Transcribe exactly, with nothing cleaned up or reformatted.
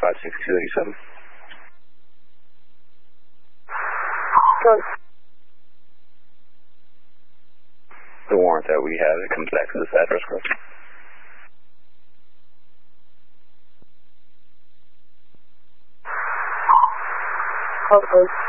five six two eight seven. The warrant that we have, it comes back to this address, correct? Okay.